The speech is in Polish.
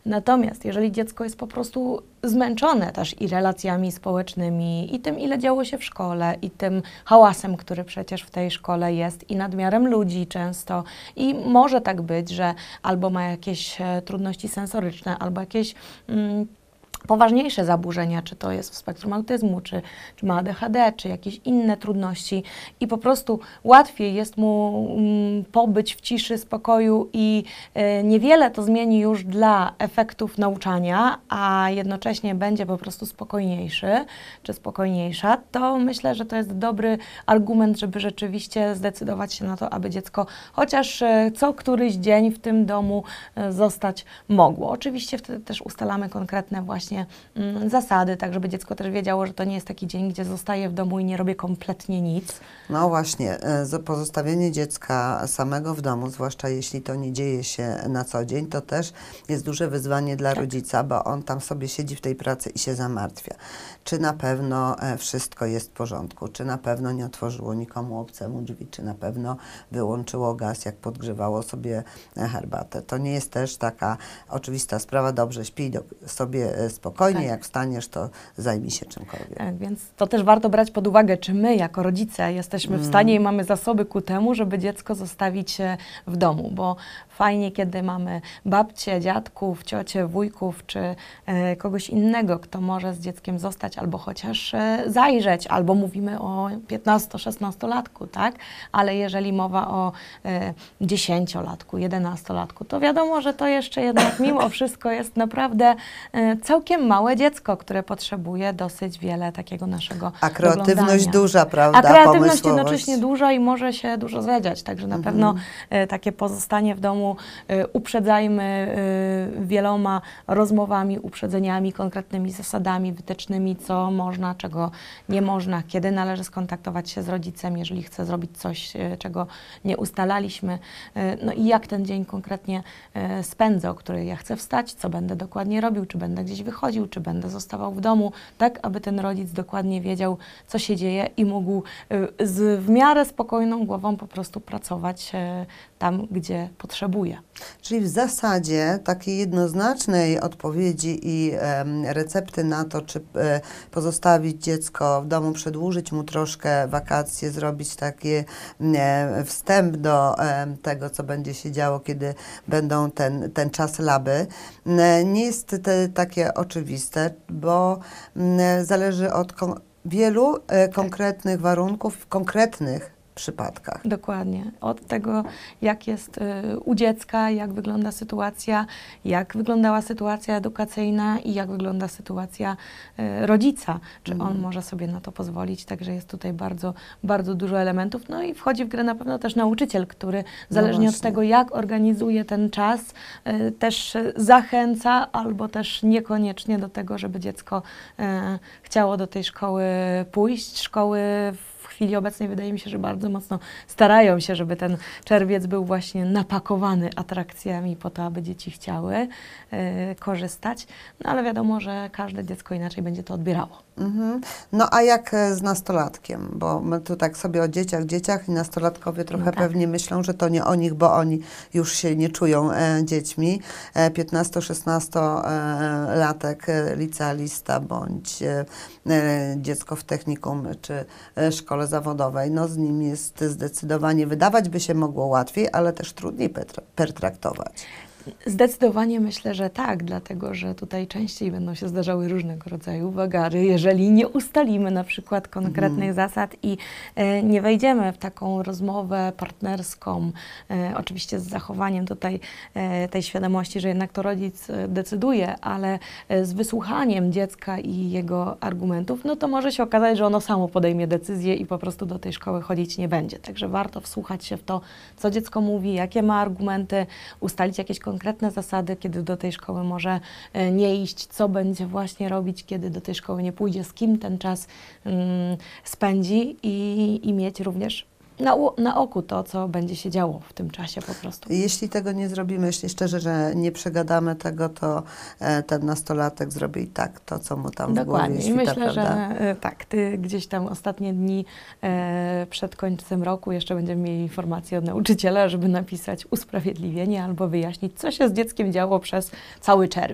Natomiast jeżeli dziecko jest po prostu zmęczone też i relacjami społecznymi, i tym, ile działo się w szkole, i tym hałasem, który przecież w tej szkole jest, i nadmiarem ludzi często, i może tak być, że albo ma jakieś trudności sensoryczne, albo jakieś poważniejsze zaburzenia, czy to jest w spektrum autyzmu, czy ma ADHD, czy jakieś inne trudności i po prostu łatwiej jest mu pobyć w ciszy, spokoju i niewiele to zmieni już dla efektów nauczania, a jednocześnie będzie po prostu spokojniejszy, czy spokojniejsza, to myślę, że to jest dobry argument, żeby rzeczywiście zdecydować się na to, aby dziecko chociaż co któryś dzień w tym domu zostać mogło. Oczywiście wtedy też ustalamy konkretne właśnie zasady, tak żeby dziecko też wiedziało, że to nie jest taki dzień, gdzie zostaje w domu i nie robię kompletnie nic. No właśnie, pozostawienie dziecka samego w domu, zwłaszcza jeśli to nie dzieje się na co dzień, to też jest duże wyzwanie dla rodzica, bo on tam sobie siedzi w tej pracy i się zamartwia. Czy na pewno wszystko jest w porządku, czy na pewno nie otworzyło nikomu obcemu drzwi, czy na pewno wyłączyło gaz, jak podgrzewało sobie herbatę. To nie jest też taka oczywista sprawa, dobrze, śpij sobie spokojnie, jak wstaniesz, to zajmij się czymkolwiek. Tak, więc to też warto brać pod uwagę, czy my jako rodzice jesteśmy w stanie i mamy zasoby ku temu, żeby dziecko zostawić w domu, bo fajnie, kiedy mamy babcie, dziadków, ciocie, wujków, czy kogoś innego, kto może z dzieckiem zostać, albo chociaż zajrzeć, albo mówimy o 15-16-latku, tak? Ale jeżeli mowa o 10-latku, 11-latku, to wiadomo, że to jeszcze jednak mimo wszystko jest naprawdę całkiem małe dziecko, które potrzebuje dosyć wiele takiego naszego A kreatywność doglądania. duża, prawda? A kreatywność jednocześnie duża i może się dużo zadziać, także na pewno takie pozostanie w domu uprzedzajmy wieloma rozmowami, uprzedzeniami, konkretnymi zasadami, wytycznymi, co można, czego nie można, kiedy należy skontaktować się z rodzicem, jeżeli chce zrobić coś, czego nie ustalaliśmy, no i jak ten dzień konkretnie spędzę, o której ja chcę wstać, co będę dokładnie robił, czy będę gdzieś wychodził, czy będę zostawał w domu, tak aby ten rodzic dokładnie wiedział, co się dzieje i mógł w miarę spokojną głową po prostu pracować tam, gdzie potrzebuje. Czyli w zasadzie takiej jednoznacznej odpowiedzi i recepty na to, czy pozostawić dziecko w domu, przedłużyć mu troszkę wakacje, zrobić taki wstęp do tego, co będzie się działo, kiedy będą ten czas laby, nie jest takie oczywiste, bo zależy od wielu konkretnych warunków w konkretnych przypadkach. Dokładnie. Od tego, jak jest u dziecka, jak wygląda sytuacja, jak wyglądała sytuacja edukacyjna i jak wygląda sytuacja rodzica. Czy on może sobie na to pozwolić. Także jest tutaj bardzo, bardzo dużo elementów. No i wchodzi w grę na pewno też nauczyciel, który zależnie od tego, jak organizuje ten czas, też zachęca albo też niekoniecznie do tego, żeby dziecko chciało do tej szkoły pójść. Szkoły w chwili obecnej wydaje mi się, że bardzo mocno starają się, żeby ten czerwiec był właśnie napakowany atrakcjami po to, aby dzieci chciały korzystać. No ale wiadomo, że każde dziecko inaczej będzie to odbierało. No a jak z nastolatkiem? Bo my tu tak sobie o dzieciach i nastolatkowie trochę pewnie myślą, że to nie o nich, bo oni już się nie czują dziećmi. 15-16-latek, licealista bądź dziecko w technikum czy szkole zawodowej, no z nim jest zdecydowanie, wydawać by się mogło łatwiej, ale też trudniej pertraktować. Zdecydowanie myślę, że tak, dlatego że tutaj częściej będą się zdarzały różnego rodzaju wagary, jeżeli nie ustalimy na przykład konkretnych zasad i nie wejdziemy w taką rozmowę partnerską, oczywiście z zachowaniem tutaj tej świadomości, że jednak to rodzic decyduje, ale z wysłuchaniem dziecka i jego argumentów, no to może się okazać, że ono samo podejmie decyzję i po prostu do tej szkoły chodzić nie będzie. Także warto wsłuchać się w to, co dziecko mówi, jakie ma argumenty, ustalić jakieś konkretne zasady, kiedy do tej szkoły może nie iść, co będzie właśnie robić, kiedy do tej szkoły nie pójdzie, z kim ten czas spędzi i mieć również na oku to, co będzie się działo w tym czasie po prostu. Jeśli tego nie zrobimy, jeśli szczerze, że nie przegadamy tego, to ten nastolatek zrobi i tak to, co mu tam w głowie świta, myślę, prawda? że tak, ty gdzieś tam ostatnie dni przed końcem roku jeszcze będziemy mieli informację od nauczyciela, żeby napisać usprawiedliwienie albo wyjaśnić, co się z dzieckiem działo przez cały czerwiec.